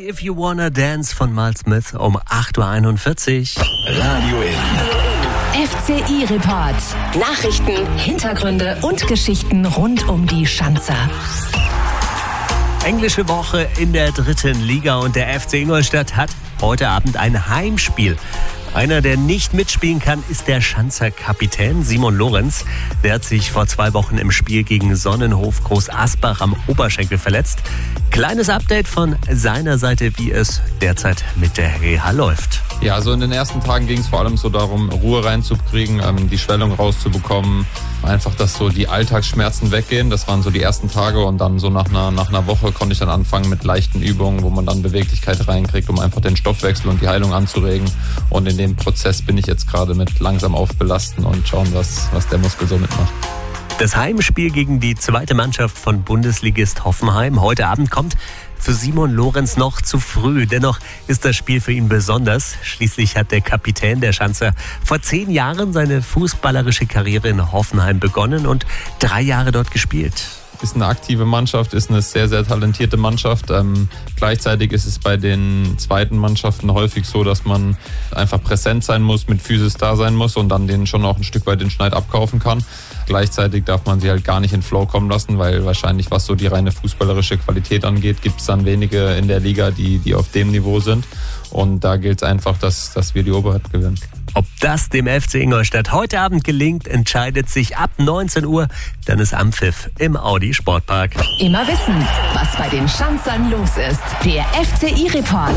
If You Wanna Dance von Miles Smith um 8.41 Uhr. Radio in. FCI-Report. Nachrichten, Hintergründe und Geschichten rund um die Schanzer. Englische Woche in der 3. Liga und der FC Ingolstadt hat heute Abend ein Heimspiel. Einer, der nicht mitspielen kann, ist der Schanzer Kapitän Simon Lorenz. Der hat sich vor 2 Wochen im Spiel gegen Sonnenhof Groß Asbach am Oberschenkel verletzt. Kleines Update von seiner Seite, wie es derzeit mit der Reha läuft. Ja, also in den ersten Tagen ging es vor allem so darum, Ruhe reinzukriegen, die Schwellung rauszubekommen. Einfach, dass so die Alltagsschmerzen weggehen. Das waren so die ersten Tage und dann so nach einer Woche konnte ich dann anfangen mit leichten Übungen, wo man dann Beweglichkeit reinkriegt, um einfach den Stoffwechsel und die Heilung anzuregen. Und in dem Prozess bin ich jetzt gerade mit langsam aufbelasten und schauen, was der Muskel so mitmacht. Das Heimspiel gegen die 2. Mannschaft von Bundesligist Hoffenheim heute Abend kommt für Simon Lorenz noch zu früh. Dennoch ist das Spiel für ihn besonders. Schließlich hat der Kapitän der Schanzer vor 10 Jahren seine fußballerische Karriere in Hoffenheim begonnen und 3 Jahre dort gespielt. Ist eine aktive Mannschaft, ist eine sehr, sehr talentierte Mannschaft. Gleichzeitig ist es bei den zweiten Mannschaften häufig so, dass man einfach präsent sein muss, mit Physis da sein muss und dann denen schon auch ein Stück weit den Schneid abkaufen kann. Gleichzeitig darf man sie halt gar nicht in Flow kommen lassen, weil wahrscheinlich, was so die reine fußballerische Qualität angeht, gibt es dann wenige in der Liga, die auf dem Niveau sind. Und da gilt es einfach, dass wir die Oberhand gewinnen. Ob das dem FC Ingolstadt heute Abend gelingt, entscheidet sich ab 19 Uhr. Dann ist Anpfiff im Audi Sportpark. Immer wissen, was bei den Schanzern los ist. Der FCI-Report.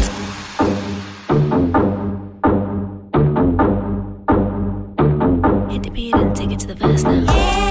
Hit the beat and take it to the verse now.